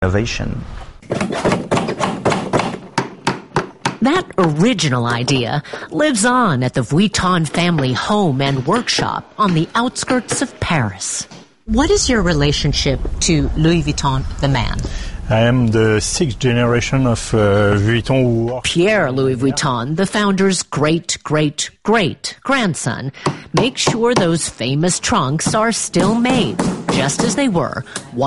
innovation. That original idea lives on at the Vuitton family home and workshop on the outskirts of Paris. What is your relationship to Louis Vuitton, the man? I am the sixth generation of Vuitton. Pierre Louis Vuitton, the founder's great-great-great-grandson, makes sure those famous trunks are still made, just as they were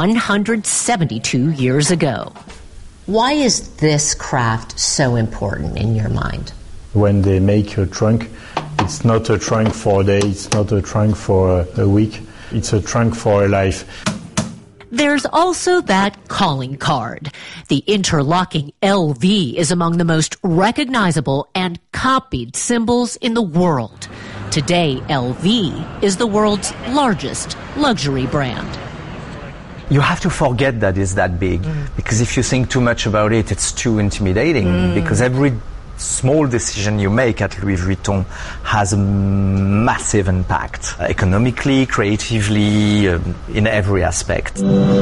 172 years ago. Why is this craft so important in your mind? When they make a trunk, it's not a trunk for a day, it's not a trunk for a week, it's a trunk for a life. There's also that calling card. The interlocking LV is among the most recognizable and copied symbols in the world. Today, LV is the world's largest luxury brand. You have to forget that it's that big, because if you think too much about it, it's too intimidating, because every small decision you make at Louis Vuitton has a massive impact, economically, creatively, in every aspect.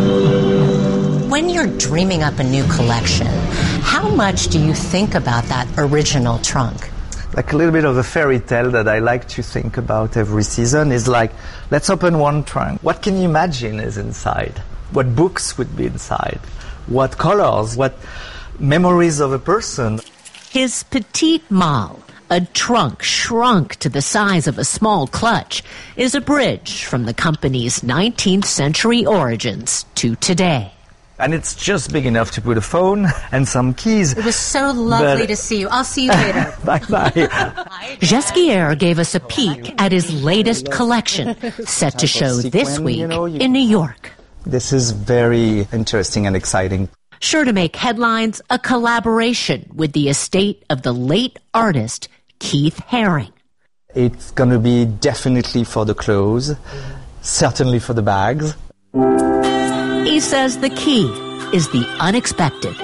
When you're dreaming up a new collection, how much do you think about that original trunk? Like a little bit of a fairy tale that I like to think about every season is like, let's open one trunk. What can you imagine is inside? What books would be inside? What colors? What memories of a person? His Petite Malle, a trunk shrunk to the size of a small clutch, is a bridge from the company's 19th century origins to today. And it's just big enough to put a phone and some keys. It was so lovely to see you. I'll see you later. Bye-bye. Ghesquière gave us a peek at his latest collection, set to show this week in New York. This is very interesting and exciting. Sure to make headlines, a collaboration with the estate of the late artist Keith Haring. It's going to be definitely for the clothes, certainly for the bags. He says the key is the unexpected.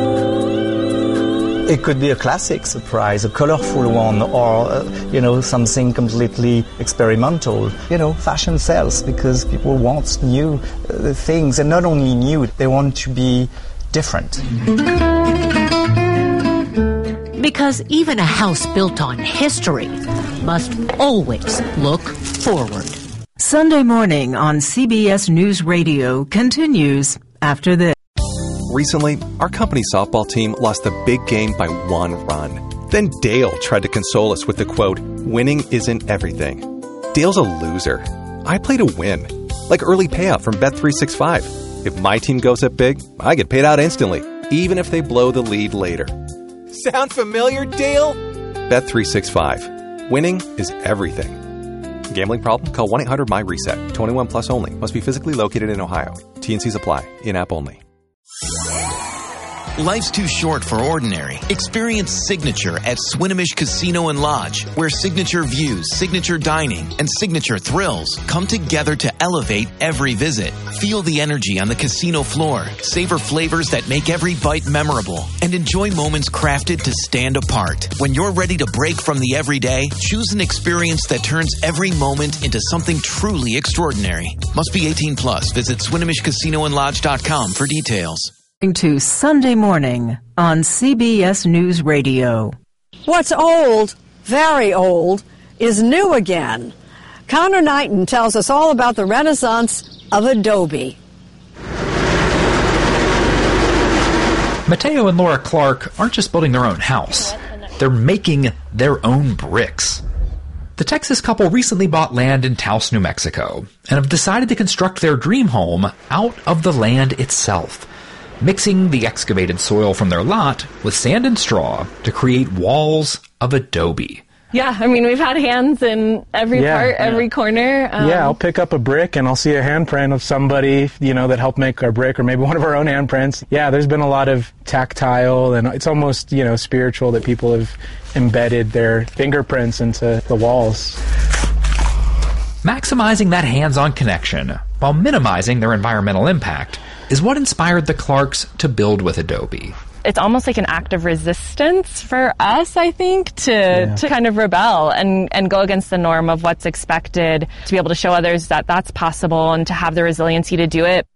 It could be a classic surprise, a colorful one, or, something completely experimental. Fashion sells because people want new things, and not only new, they want to be different. Because even a house built on history must always look forward. Sunday morning on CBS News Radio continues after this. Recently, our company softball team lost a big game by 1 run. Then Dale tried to console us with the quote, "Winning isn't everything." Dale's a loser. I play to win, like early payout from Bet365. If my team goes up big, I get paid out instantly, even if they blow the lead later. Sound familiar, Dale? Bet365. Winning is everything. Gambling problem? Call 1-800-MY-RESET. 21 plus only. Must be physically located in Ohio. T&Cs apply. In-app only. Life's too short for ordinary. Experience Signature at Swinomish Casino and Lodge, where signature views, signature dining, and signature thrills come together to elevate every visit. Feel the energy on the casino floor, savor flavors that make every bite memorable, and enjoy moments crafted to stand apart. When you're ready to break from the everyday, choose an experience that turns every moment into something truly extraordinary. Must be 18 plus. Visit SwinomishCasinoandLodge.com for details. To Sunday morning on CBS News Radio. What's old, very old, is new again. Connor Knighton tells us all about the renaissance of Adobe. Mateo and Laura Clark aren't just building their own house. They're making their own bricks. The Texas couple recently bought land in Taos, New Mexico, and have decided to construct their dream home out of the land itself, mixing the excavated soil from their lot with sand and straw to create walls of adobe. Yeah, I mean, we've had hands in every part, every corner. I'll pick up a brick and I'll see a handprint of somebody, that helped make our brick, or maybe one of our own handprints. Yeah, there's been a lot of tactile, and it's almost, spiritual that people have embedded their fingerprints into the walls. Maximizing that hands-on connection while minimizing their environmental impact is what inspired the Clarks to build with Adobe. It's almost like an act of resistance for us, I think, to kind of rebel and go against the norm of what's expected, to be able to show others that that's possible and to have the resiliency to do it.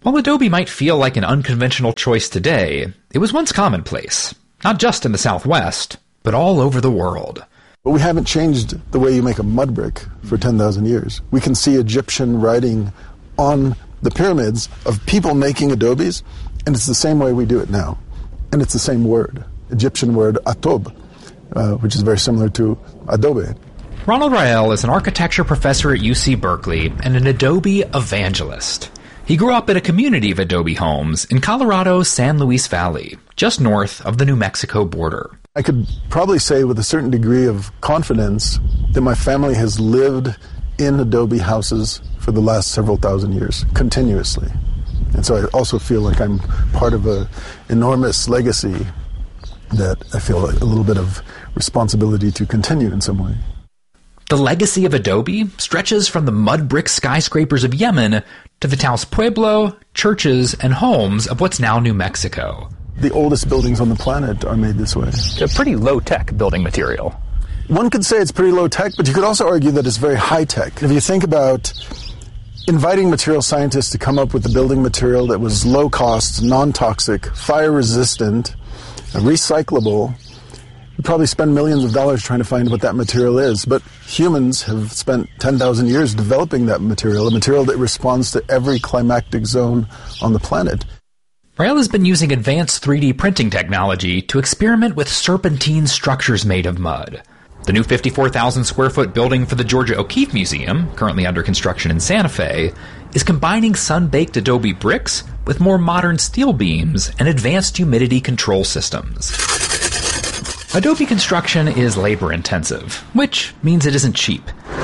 While Adobe might feel like an unconventional choice today, it was once commonplace, not just in the Southwest, but all over the world. But we haven't changed the way you make a mud brick for 10,000 years. We can see Egyptian writing on the pyramids of people making adobes, and it's the same way we do it now. And it's the same word, Egyptian word atob, which is very similar to adobe. Ronald Rael is an architecture professor at UC Berkeley and an Adobe evangelist. He grew up in a community of Adobe homes in Colorado's San Luis Valley, just north of the New Mexico border. I could probably say with a certain degree of confidence that my family has lived in Adobe houses for the last several thousand years, continuously. And so I also feel like I'm part of an enormous legacy that I feel like a little bit of responsibility to continue in some way. The legacy of Adobe stretches from the mud brick skyscrapers of Yemen to the Taos Pueblo, churches, and homes of what's now New Mexico. The oldest buildings on the planet are made this way. It's a pretty low-tech building material. One could say it's pretty low-tech, but you could also argue that it's very high-tech. If you think about inviting material scientists to come up with a building material that was low-cost, non-toxic, fire-resistant, recyclable, you probably spend millions of dollars trying to find what that material is. But humans have spent 10,000 years developing that material, a material that responds to every climactic zone on the planet. Rael has been using advanced 3D printing technology to experiment with serpentine structures made of mud. The new 54,000 square foot building for the Georgia O'Keeffe Museum, currently under construction in Santa Fe, is combining sun-baked Adobe bricks with more modern steel beams and advanced humidity control systems. Adobe construction is labor-intensive, which means it isn't cheap.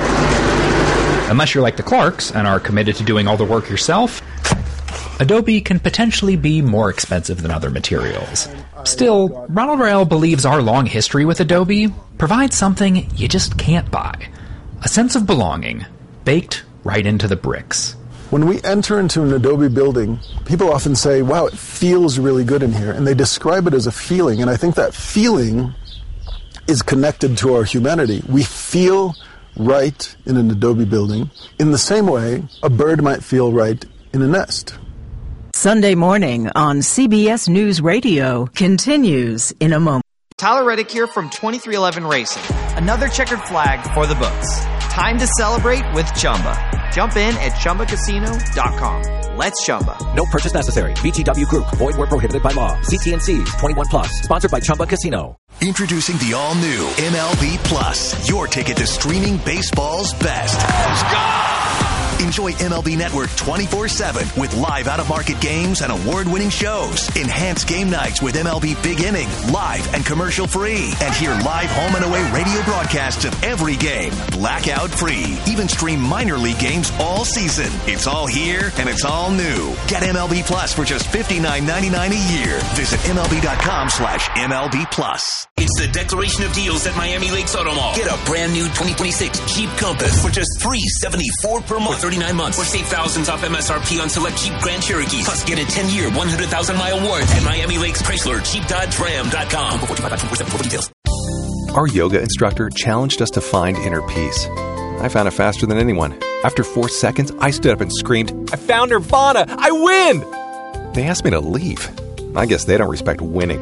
Unless you're like the Clarks and are committed to doing all the work yourself, Adobe can potentially be more expensive than other materials. Still, Ronald Rael believes our long history with Adobe provides something you just can't buy. A sense of belonging, baked right into the bricks. When we enter into an Adobe building, people often say, wow, it feels really good in here. And they describe it as a feeling. And I think that feeling is connected to our humanity. We feel right in an Adobe building in the same way a bird might feel right in a nest. Sunday morning on CBS News Radio continues in a moment. Tyler Reddick here from 2311 Racing. Another checkered flag for the books. Time to celebrate with Chumba. Jump in at ChumbaCasino.com. Let's Chumba. No purchase necessary. VGW Group. Void where prohibited by law. See T&Cs. 21 plus. Sponsored by Chumba Casino. Introducing the all-new MLB Plus. Your ticket to streaming baseball's best. Let's go! Enjoy MLB Network 24/7 with live out-of-market games and award-winning shows. Enhance game nights with MLB Big Inning, live and commercial-free. And hear live home and away radio broadcasts of every game, blackout-free. Even stream minor league games all season. It's all here and it's all new. Get MLB Plus for just $59.99 a year. Visit MLB.com/MLB Plus. It's the declaration of deals at Miami Lakes Auto Mall. Get a brand new 2026 Jeep Compass for just $374 per month. 39 months. Or save thousands off MSRP on select Jeep Grand Cherokees. Plus, get a 10-year, 100,000-mile warranty at Miami Lakes Chrysler, Jeep.Ram.com. For details. Our yoga instructor challenged us to find inner peace. I found it faster than anyone. After 4 seconds, I stood up and screamed, "I found Nirvana! I win!" They asked me to leave. I guess they don't respect winning.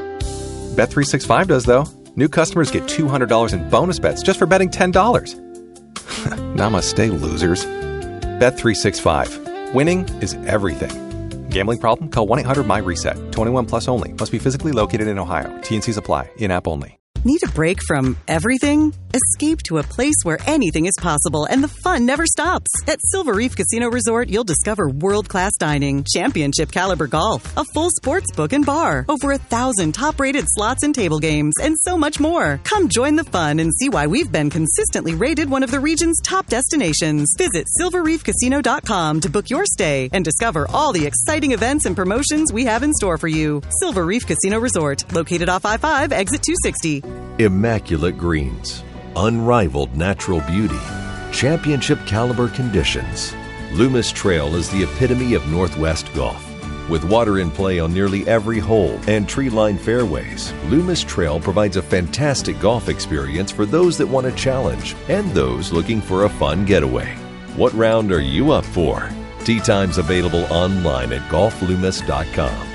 Bet365 does, though. New customers get $200 in bonus bets just for betting $10. Namaste, losers. Bet365. Winning is everything. Gambling problem? Call 1-800-MY-RESET. 21 plus only. Must be physically located in Ohio. T&Cs apply. In-app only. Need a break from everything? Escape to a place where anything is possible and the fun never stops. At Silver Reef Casino Resort, you'll discover world-class dining, championship caliber golf, a full sports book and bar, over 1,000 top-rated slots and table games, and so much more. Come join the fun and see why we've been consistently rated one of the region's top destinations. Visit silverreefcasino.com to book your stay and discover all the exciting events and promotions we have in store for you. Silver Reef Casino Resort, located off I-5, exit 260. Immaculate greens, unrivaled natural beauty, championship caliber conditions. Loomis Trail is the epitome of Northwest golf. With water in play on nearly every hole and tree-lined fairways, Loomis Trail provides a fantastic golf experience for those that want a challenge and those looking for a fun getaway. What round are you up for? Tee times available online at golfloomis.com.